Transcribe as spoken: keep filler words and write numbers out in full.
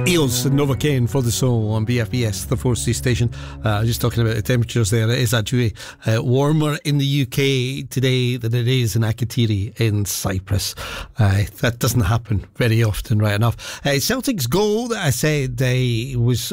Eels and Novocaine for the soul on B F B S, the four C station. Uh, just talking about the temperatures there. It is actually uh, warmer in the U K today than it is in Akrotiri in Cyprus. Uh, that doesn't happen very often, right enough. Uh, Celtic's goal that I said uh, was